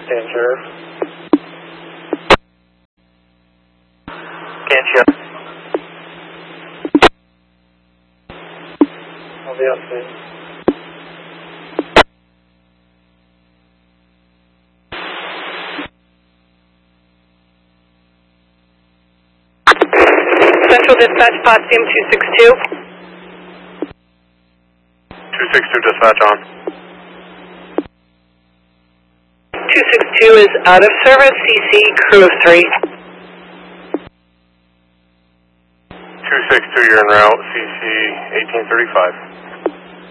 Stand Sheriff. Scan Sheriff. I'll be up soon. Central Dispatch, Potsdam 262. 262 dispatch on. 262 is out of service, CC, crew of 3. 262, you're en route, CC 1835.